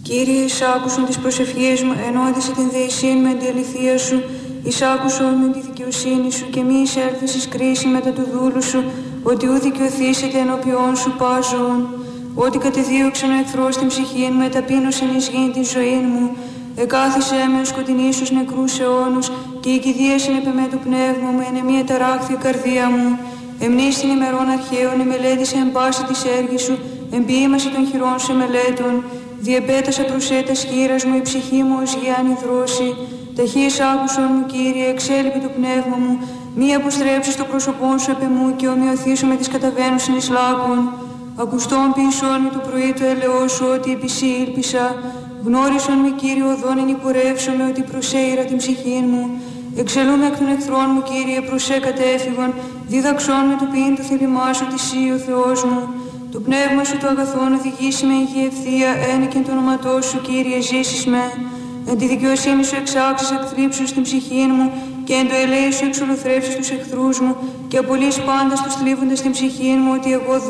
Κύριε, εισάκουσον τις προσευχές μου, ενώδησε την δεησίν με την αληθεία σου, εισάκουσον με τη δικαιοσύνη σου και μη εισέλθεις εις κρίση μετά του δούλου σου, ότι ου δικαιωθήσετε ενώπιόν σου πάσον. Ότι κατεδίωξαν ο εχθρός την ψυχή μου, εταπείνωσαν εις γήν την ζωή μου. Εκάθισέ με σκοτεινή στους νεκρούς αιώνους και η κηδείασεν επ' εμέ του πνεύμα μου, εν μία ταράχθη καρδία μου. Εμνείς την ημερών αρχαίων, εμελέτησε εν πάση της έργης σου, εμποιήμαση των χειρών σε μελέτων. Διεπέτασα προσέτας χείρας μου, η ψυχή μου ως γιάννη δρόση. Ταχύς άκουσον μου, Κύριε, εξέλιπη το πνεύμα μου, μη αποστρέψεις το πρόσωπόν σου επ' εμού και ομοιωθήσω με τις καταβαίνουσιν εις λάκων. Ακουστόν ποιησόν με το πρωί του ελεός σου, ότι επί σύ ήλπισα. Γνώρισον με, Κύριε, οδόν εν υπορεύσομαι, ότι προσέειρα την ψυχήν μου. Εξελούμε εκ των εχθρών μου, Κύριε, προσέ κατέφυγον. Δίδαξόν με το ποιήν το θέλημά σου, τη σύ ο Θεός μου. Το πνεύμα σου το αγαθόν οδηγήσει με υγεία ευθεία, ένεκεν το όνοματό σου, Κύριε, ζήσεις με. Εν τη δικαιοσύνη σου εξάξεις εκ θλίψεως την ψυχήν μου και εν το ελέη σου εξολοθρεύσεις τους εχθρούς μου και απολύς πάντα τους θλίβοντας την ψυχήν μου, ότι εγώ